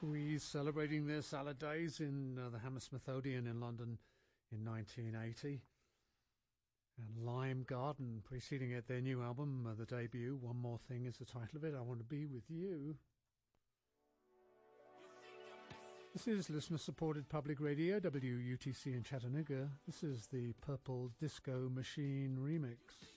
Squeeze celebrating their salad days in the Hammersmith Odeon in London in 1980. And Lime Garden preceding it, their new album, the debut, One More Thing is the title of it, I Want to Be With You. This is listener-supported public radio, WUTC in Chattanooga. This is the Purple Disco Machine remix.